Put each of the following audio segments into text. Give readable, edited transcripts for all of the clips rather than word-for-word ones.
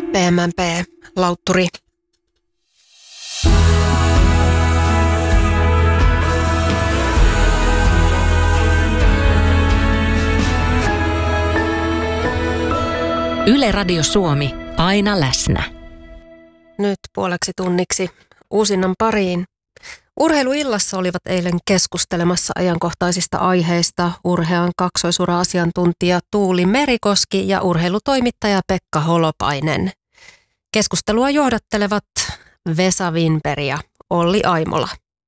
PMMP, Lautturi. Yle Radio Suomi, aina läsnä. Nyt puoleksi tunniksi uusinnan pariin. Urheiluillassa olivat eilen keskustelemassa ajankohtaisista aiheista urhean kaksoisura-asiantuntija Tuuli Merikoski ja urheilutoimittaja Pekka Holopainen. Keskustelua johdattelevat Vesa Winberg ja Olli Aimola.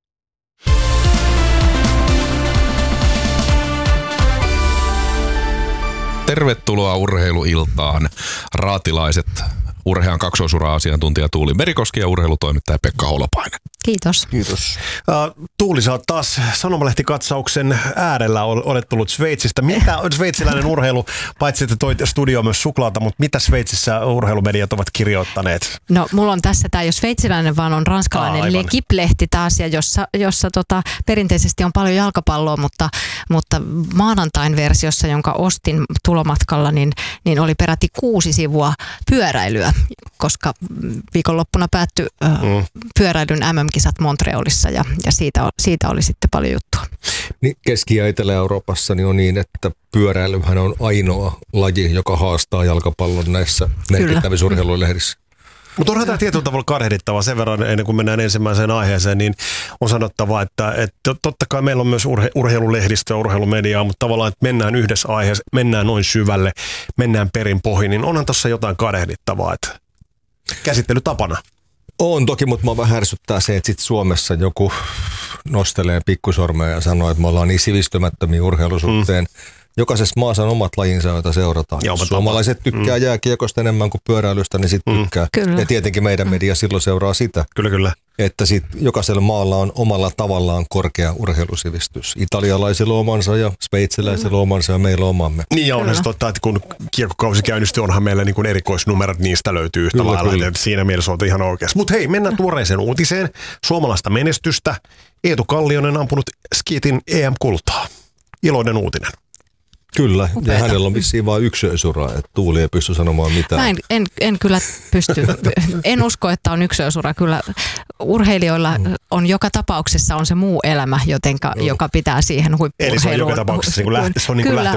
Tervetuloa urheiluiltaan, raatilaiset, urhean kaksoisura-asiantuntija Tuuli Merikoski ja urheilutoimittaja Pekka Holopainen. Kiitos. Kiitos. Tuuli, sä oot taas sanomalehtikatsauksen äärellä, olet tullut Sveitsistä. Mitä on sveitsiläinen urheilu, paitsi että toit studioon myös suklaata, mutta mitä Sveitsissä urheilumediat ovat kirjoittaneet? No, mulla on tässä, tämä ei ole sveitsiläinen, vaan on ranskalainen L'Equipe-lehti taas, ja jossa perinteisesti on paljon jalkapalloa, mutta maanantain versiossa, jonka ostin tulomatkalla, niin oli peräti 6 sivua pyöräilyä, koska viikonloppuna päättyi pyöräilyn MM-kisat Montrealissa ja siitä oli sitten paljon juttua. Niin Keski- ja Etelä-Euroopassa niin on niin, että pyöräilyhän on ainoa laji, joka haastaa jalkapallon näissä merkittävissä urheilulehdissä. Mutta onhan tämä tietyllä tavalla kadehdittava sen verran, ennen kuin mennään ensimmäiseen aiheeseen, niin on sanottava, että totta kai meillä on myös urheilulehdistö ja urheilumediaa, mutta tavallaan, että mennään yhdessä aiheessa, mennään noin syvälle, mennään perin pohjin, niin onhan tuossa jotain kadehdittavaa, että käsittelytapana. On toki, mutta mä vähän ärsyttää se, että sitten Suomessa joku nostelee pikkusormeja ja sanoo, että me ollaan niin sivistymättömiä urheilusuhteen. Jokaisessa maassa on omat lajinsa, joita seurataan. Suomalaiset tykkää jääkiekosta enemmän kuin pyöräilystä, niin sitten tykkää. Kyllä. Ja tietenkin meidän media silloin seuraa sitä. Kyllä. Että sitten jokaisella maalla on omalla tavallaan korkea urheilusivistys. Italialaisilla omansa ja sveitsiläisillä omansa ja meillä omamme. Niin ja onhan se totta, että kun kiekkokausi käynnistyy, onhan meillä niin kuin erikoisnumerot, niistä löytyy yhtä lailla. Siinä mielessä olette ihan oikeassa. Mutta hei, mennään tuoreeseen uutiseen. Suomalaista menestystä. Eetu Kallionen ampunut skiitin EM-kultaa. Iloinen uutinen. Kyllä, ja hänellä on vissiin vain yksilösura, että Tuuli ei pysty sanomaan mitään. En kyllä pysty, en usko, että on yksilösura. Kyllä urheilijoilla on joka tapauksessa on se muu elämä, joka pitää siihen huippu-urheiluun. Eli se on joka tapauksessa kyllä,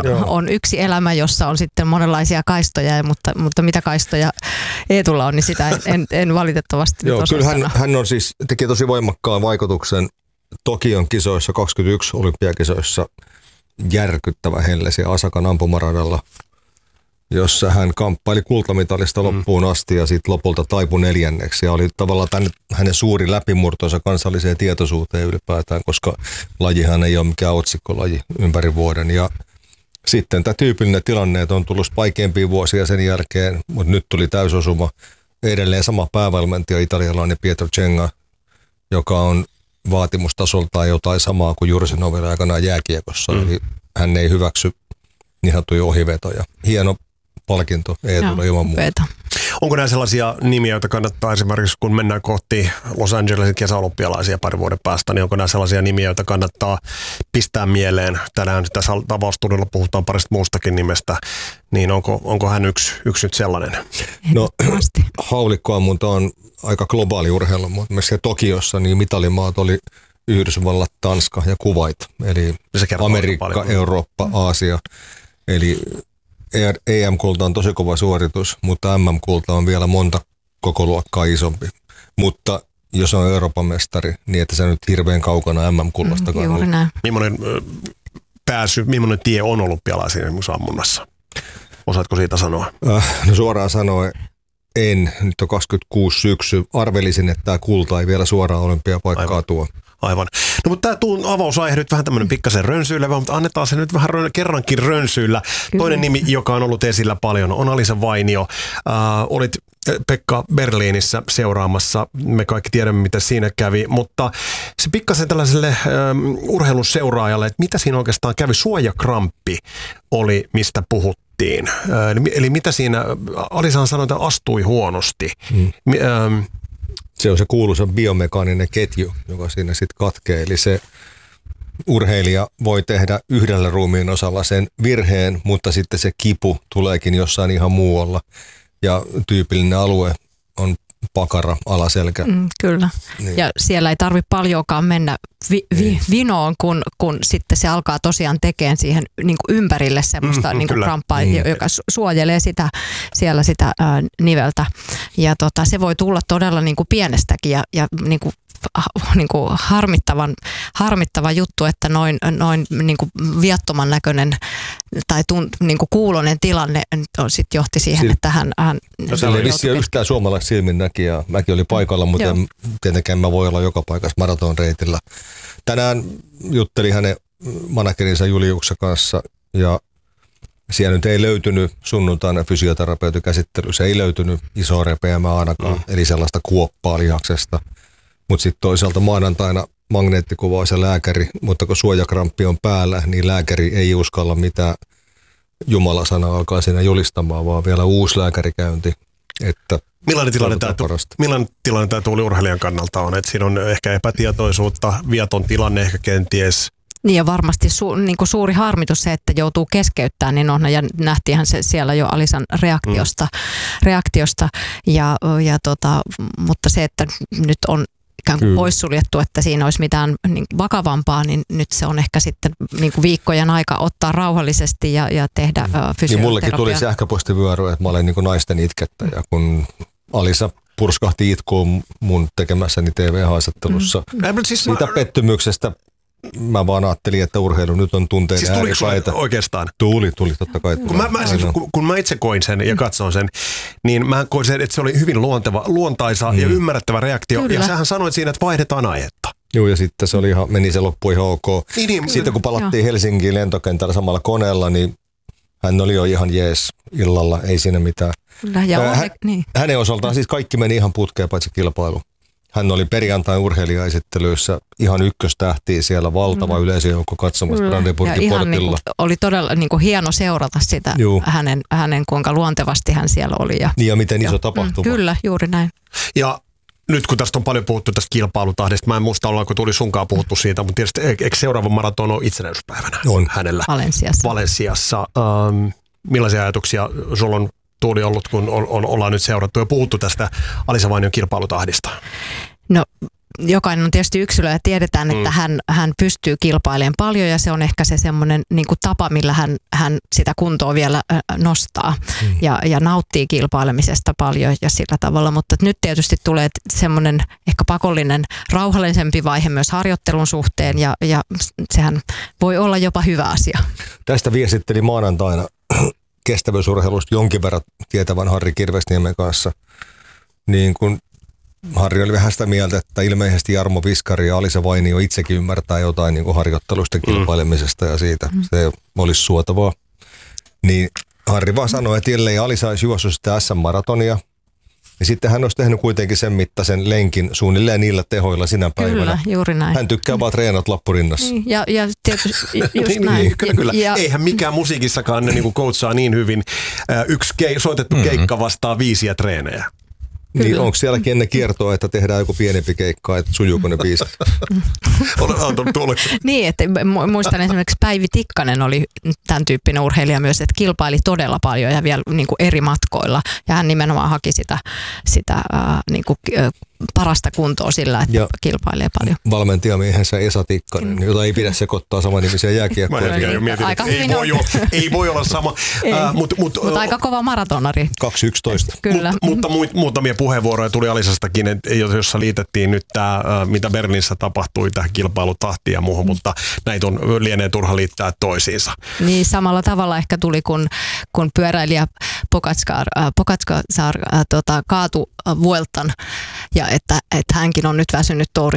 on yksi elämä, jossa on sitten monenlaisia kaistoja, mutta mitä kaistoja Eetulla on, niin sitä en valitettavasti Joo, kyllä hän on siis, teki tosi voimakkaan vaikutuksen Tokion kisoissa, 21 olympiakisoissa. Järkyttävä hellesi Asakan ampumaradalla, jossa hän kamppaili kultamitalista loppuun asti ja sitten lopulta taipui 4. Ja oli tavallaan hänen suuri läpimurtonsa kansalliseen tietoisuuteen ylipäätään, koska lajihan ei ole mikään otsikkolaji ympäri vuoden. Ja sitten tämä tyypillinen tilanne, että on tullut vaikeampia vuosia sen jälkeen, mutta nyt tuli täysosuma. Edelleen sama päävalmentaja, italialainen Pietro Cenga, joka on vaatimustasoltaan jotain samaa kuin Jursinovilla aikanaan jääkiekossa. Eli hän ei hyväksy niin sanottuja ohivetoja. Hieno palkinto Eetulle ilman muuta. Onko nämä sellaisia nimiä, joita kannattaa esimerkiksi, kun mennään kohti Los Angelesin kesäolympialaisia parin vuoden päästä, niin onko nämä sellaisia nimiä, joita kannattaa pistää mieleen? Tänään tässä tavaustuudella puhutaan parista muustakin nimestä, niin onko hän yksi nyt sellainen? No, haulikkoammunta on aika globaali urheilu, mutta myös Tokiossa niin mitalimaat oli Yhdysvallat, Tanska ja Kuwait, eli Amerikka, Eurooppa, Aasia. Eli EM-kulta on tosi kova suoritus, mutta MM-kulta on vielä monta koko luokkaa isompi. Mutta jos on Euroopan mestari, niin että se nyt hirveän kaukana MM-kullastakaan juuri näin. Millainen tie on olympialaisiin ammunnassa? Osaatko siitä sanoa? No suoraan sanoen en. Nyt on 26 syksy. Arvelisin, että tämä kulta ei vielä suoraan olympiapaikkaa tuo. Aivan. No mutta tämä avausaihe nyt vähän tämmöinen pikkasen rönsyilevä, mutta annetaan se nyt vähän kerrankin rönsyillä. Toinen nimi, joka on ollut esillä paljon, on Alisa Vainio. Olit Pekka Berliinissä seuraamassa. Me kaikki tiedämme, mitä siinä kävi, mutta se pikkasen tällaiselle urheilun seuraajalle, että mitä siinä oikeastaan kävi. Suojakramppi oli, mistä puhuttiin. Eli mitä siinä, Alisahan sanoi, että astui huonosti. Se on se kuuluisa biomekaaninen ketju, joka siinä sitten katkee. Eli se urheilija voi tehdä yhdellä ruumiin osalla sen virheen, mutta sitten se kipu tuleekin jossain ihan muualla. ja tyypillinen alue on pakara, alaselkä. Kyllä. Niin. Ja siellä ei tarvitse paljonkaan mennä vinoon, kun sitten se alkaa tosiaan tekemään siihen niin kuin ympärille semmoista niin kuin kramppaa, joka suojelee sitä niveltä. Ja se voi tulla todella niin kuin pienestäkin ja niin kuin harmittava juttu, että noin niin kuin viattoman näköinen tai niin kuin kuulonen tilanne sitten johti siihen, että hän sillä ei vissiin yhtään suomalaisen silmin näki ja mäkin oli paikalla, mutta tietenkään mä voi olla joka paikassa maratonreitillä. Tänään juttelin hänen managerinsa Juliuksen kanssa ja siellä nyt ei löytynyt sunnuntaina fysioterapeutin käsittelyssä, ei löytynyt isoa repeämää ainakaan, eli sellaista kuoppaa lihaksesta. Mutta sitten toisaalta maanantaina magneettikuvaus lääkäri, mutta kun suojakramppi on päällä, niin lääkäri ei uskalla mitään Jumala-sanaa alkaa siinä julistamaan, vaan vielä uusi lääkärikäynti. Että millainen tilanne tämä tuuliurheilijan kannalta on? Että siinä on ehkä epätietoisuutta, viaton tilanne ehkä kenties. Niin ja varmasti niin kuin suuri harmitus se, että joutuu keskeyttämään, niin on, ja nähtiinhän se siellä jo Alisan reaktiosta mutta se, että nyt on ikään kuin poissuljettu, että siinä olisi mitään niin vakavampaa, niin nyt se on ehkä sitten niin kuin viikkojen aika ottaa rauhallisesti ja tehdä fysioterapiaa. Niin mullekin tuli sähköpostivyöry, että mä olen niin kuin naisten itkettäjä, kun Alisa purskahti itkuun mun tekemässäni TV-haastattelussa. Siitä pettymyksestä mä vaan ajattelin, että urheilu nyt on tunteiden ääripäitä. Oikeastaan? Tuli totta kai. Kun mä itse koin sen ja katson sen, niin mä koin sen, että se oli hyvin luontaisa ja ymmärrettävä reaktio. Kyllä. Ja sähän sanoit siinä, että vaihdetaan aihetta. Joo, ja sitten se oli meni se loppu ihan ok. Sitten kun palattiin Helsinkiin lentokentällä samalla koneella, niin hän oli jo ihan jees illalla, ei siinä mitään. Hänen osaltaan siis kaikki meni ihan putkeen paitsi kilpailu. Hän oli perjantain urheilijaesittelyissä ihan ykköstähtiä siellä, valtava yleisöjoukko katsomassa Brandenburgin portilla. Niin oli todella niin kuin hieno seurata sitä hänen kuinka luontevasti hän siellä oli. Ja miten iso tapahtuma. Kyllä, juuri näin. Ja nyt kun tästä on paljon puhuttu tästä kilpailutahdista, mä en muista ollaanko tuli sunkaan puhuttu siitä, mutta tietysti eikö seuraava maraton ole itsenäisyyspäivänä hänellä? Valensiassa. Millaisia ajatuksia sulla on Tuuli ollut, kun ollaan nyt seurattu ja puhuttu tästä Alisa Vainion kilpailutahdista? No jokainen on tietysti yksilö ja tiedetään, että hän pystyy kilpailemaan paljon ja se on ehkä se semmoinen niin kuin tapa, millä hän sitä kuntoa vielä nostaa ja nauttii kilpailemisesta paljon ja sillä tavalla, mutta nyt tietysti tulee semmoinen ehkä pakollinen rauhallisempi vaihe myös harjoittelun suhteen ja sehän voi olla jopa hyvä asia. Tästä viestitteli maanantaina kestävyysurheilusta jonkin verran tietävän Harri Kirvesniemen kanssa, niin kun Harri oli vähän sitä mieltä, että ilmeisesti Jarmo Viskari ja Alisa Vainio itsekin ymmärtää jotain niin kuin harjoittelusta kilpailemisesta ja siitä. Se olisi suotavaa. Niin Harri vaan sanoi, että ellei Alisa olisi juossut sitä SM-maratonia, niin sitten hän olisi tehnyt kuitenkin sen mittaisen lenkin suunnilleen niillä tehoilla sinä päivänä. Kyllä, juuri näin. Hän tykkää vaan treenat lappurinnassa. Niin, ja tietysti just näin. Kyllä. Eihän mikään musiikissakaan ne niin coachaa niin hyvin. Yksi soitettu keikka vastaa 5 treenejä. Niin onko sielläkin ennen kiertoa, että tehdään joku pienempi keikka, että sujuuko ne biisit? Niin, että muistan esimerkiksi Päivi Tikkanen oli tämän tyyppinen urheilija myös, että kilpaili todella paljon ja vielä niin kuin eri matkoilla. Ja hän nimenomaan haki sitä niin kuin parasta kuntoa sillä, että kilpailee paljon. Valmentajamiehensä Esa Tikkanen, jota ei pidä sekoittaa samanimisiä jääkiekkoja. Ei voi olla sama. Mutta aika kova maratonari. 2.11. Kyllä. Mutta muutamia puheenvuoroja tuli Alisastakin, jossa liitettiin nyt tämä, mitä Berliinissä tapahtui, tähän kilpailutahtiin ja muuhun, mutta näitä lienee turha liittää toisiinsa. Niin samalla tavalla ehkä tuli, kun pyöräilijä Pogačar kaatui Vueltan ja että hänkin on nyt väsynyt